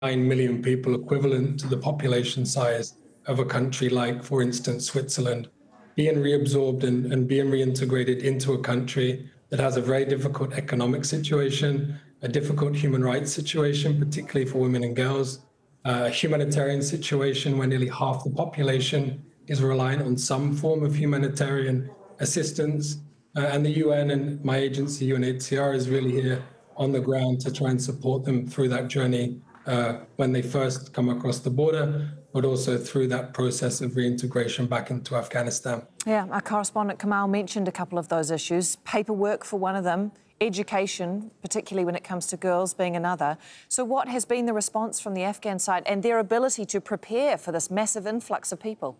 million people, equivalent to the population size of a country like, for instance, Switzerland, being reabsorbed and being reintegrated into a country that has a very difficult economic situation, a difficult human rights situation, particularly for women and girls, a humanitarian situation where nearly half the population is reliant on some form of humanitarian assistance. And the UN and my agency, UNHCR, is really here on the ground to try and support them through that journey when they first come across the border, but also through that process of reintegration back into Afghanistan. Yeah, our correspondent Kamal mentioned a couple of those issues. Paperwork for one of them, education, particularly when it comes to girls, being another. So what has been the response from the Afghan side and their ability to prepare for this massive influx of people?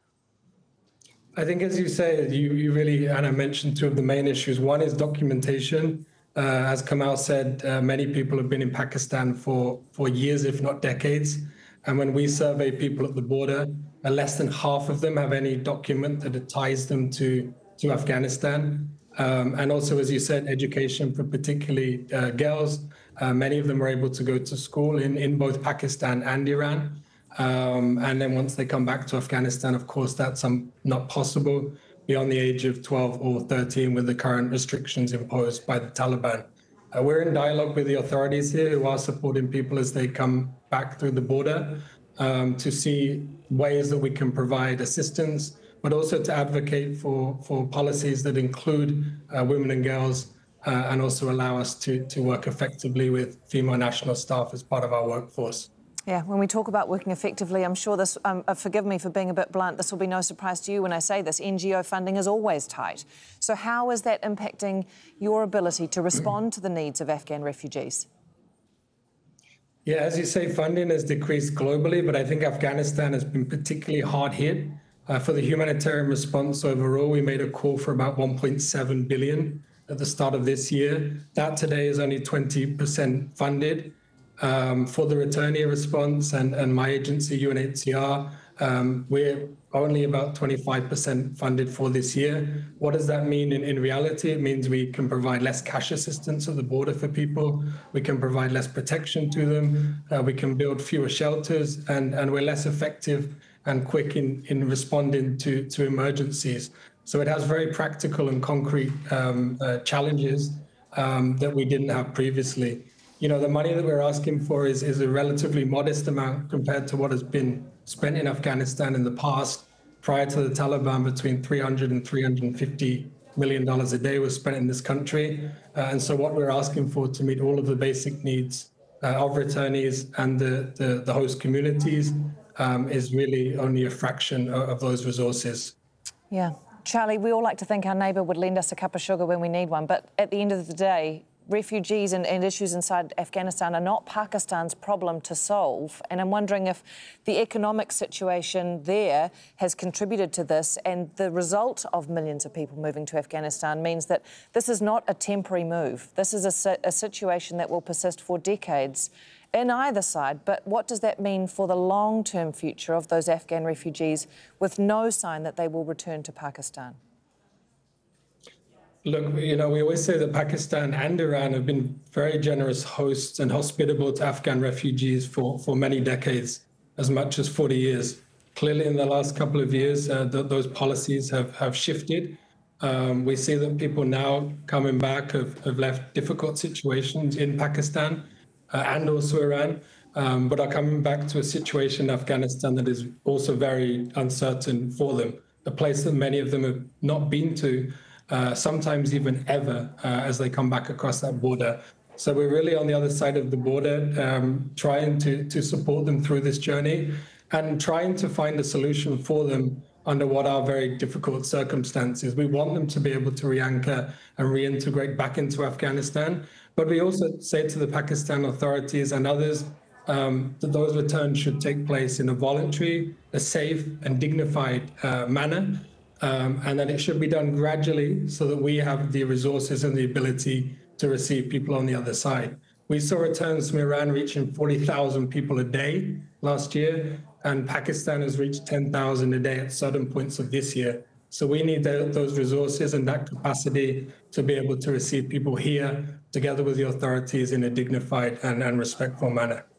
I think, as you say, you really, Anna, mentioned two of the main issues. One is documentation. As Kamal said, many people have been in Pakistan for years, if not decades. And when we survey people at the border, less than half of them have any document that ties them to Afghanistan. And also, as you said, education for particularly girls. Many of them are able to go to school in both Pakistan and Iran. And then once they come back to Afghanistan, of course, that's not possible beyond the age of 12 or 13 with the current restrictions imposed by the Taliban. We're in dialogue with the authorities here who are supporting people as they come back through the border to see ways that we can provide assistance, but also to advocate for policies that include women and girls and also allow us to work effectively with female national staff as part of our workforce. Yeah, when we talk about working effectively, I'm sure this, forgive me for being a bit blunt, this will be no surprise to you when I say this, NGO funding is always tight. So how is that impacting your ability to respond to the needs of Afghan refugees? Yeah, as you say, funding has decreased globally, but I think Afghanistan has been particularly hard hit. For the humanitarian response overall, we made a call for about 1.7 billion at the start of this year. That today is only 20% funded. For the returnee response and my agency, UNHCR, we're only about 25% funded for this year. What does that mean in reality? It means we can provide less cash assistance at the border for people. We can provide less protection to them. We can build fewer shelters, and we're less effective and quick in responding to emergencies. So it has very practical and concrete challenges that we didn't have previously. You know, the money that we're asking for is a relatively modest amount compared to what has been spent in Afghanistan in the past. Prior to the Taliban, between $300 and $350 million a day was spent in this country. And so what we're asking for to meet all of the basic needs of returnees and the host communities is really only a fraction of those resources. Yeah. Charlie, we all like to think our neighbour would lend us a cup of sugar when we need one, but at the end of the day, refugees and issues inside Afghanistan are not Pakistan's problem to solve. And I'm wondering if the economic situation there has contributed to this, and the result of millions of people moving to Afghanistan means that this is not a temporary move. This is a situation that will persist for decades in either side. But what does that mean for the long-term future of those Afghan refugees with no sign that they will return to Pakistan? Look, you know, we always say that Pakistan and Iran have been very generous hosts and hospitable to Afghan refugees for many decades, as much as 40 years. Clearly, in the last couple of years, those policies have shifted. We see that people now coming back have left difficult situations in Pakistan and also Iran, but are coming back to a situation in Afghanistan that is also very uncertain for them, a place that many of them have not been to, sometimes even ever, as they come back across that border. So we're really on the other side of the border, trying to support them through this journey and trying to find a solution for them under what are very difficult circumstances. We want them to be able to re-anchor and reintegrate back into Afghanistan. But we also say to the Pakistan authorities and others that those returns should take place in a voluntary, a safe and dignified manner. And that it should be done gradually so that we have the resources and the ability to receive people on the other side. We saw returns from Iran reaching 40,000 people a day last year, and Pakistan has reached 10,000 a day at certain points of this year. So we need those resources and that capacity to be able to receive people here together with the authorities in a dignified and respectful manner.